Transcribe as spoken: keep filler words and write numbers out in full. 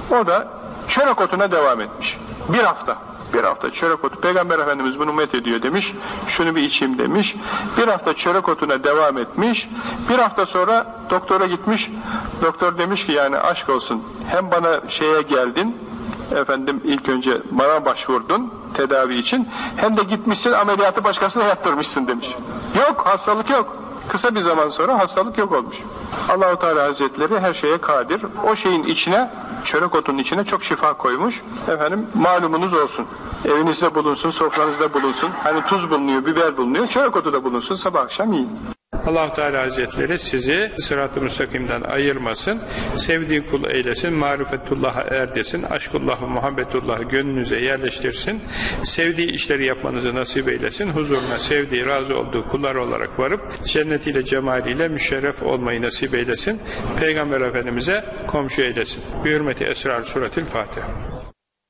O da çörek otuna devam etmiş. Bir hafta. Bir hafta çörek otu. Peygamber Efendimiz bunu met ediyor demiş. Şunu bir içeyim demiş. Bir hafta çörek otuna devam etmiş. Bir hafta sonra doktora gitmiş. Doktor demiş ki yani aşk olsun. Hem bana şeye geldin. Efendim ilk önce bana başvurdun tedavi için. Hem de gitmişsin ameliyatı başkasına yaptırmışsın demiş. Yok, hastalık yok. Kısa bir zaman sonra hastalık yok olmuş. Allah-u Teala Hazretleri her şeye kadir. O şeyin içine, çörek otunun içine çok şifa koymuş. Efendim malumunuz olsun. Evinizde bulunsun, sofranızda bulunsun. Hani tuz bulunuyor, biber bulunuyor. Çörek otu da bulunsun. Sabah akşam yiyin. Allah-u Teala Hazretleri sizi sırat-ı müstakimden ayırmasın, sevdiği kul eylesin, marifetullah'a erdesin, aşkullah'ı, muhabbetullah'ı gönlünüze yerleştirsin, sevdiği işleri yapmanızı nasip eylesin, huzuruna sevdiği, razı olduğu kullar olarak varıp, cennetiyle, cemaliyle müşerref olmayı nasip eylesin, Peygamber Efendimiz'e komşu eylesin. Bi hürmeti esrar suratil Fatiha.